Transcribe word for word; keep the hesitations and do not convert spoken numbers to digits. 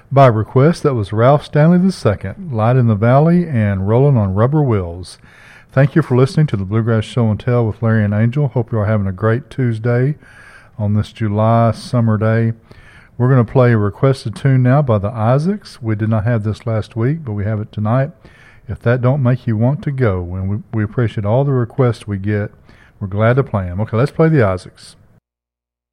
By request, that was Ralph Stanley the Second, Light in the Valley, and Rolling on Rubber Wheels. Thank you for listening to the Bluegrass Show and Tell with Larry and Angel. Hope you are having a great Tuesday on this July summer day. We're going to play a requested tune now by the Isaacs. We did not have this last week, but we have it tonight. If that don't make you want to go, and we, we appreciate all the requests we get, we're glad to play them. Okay, let's play the Isaacs.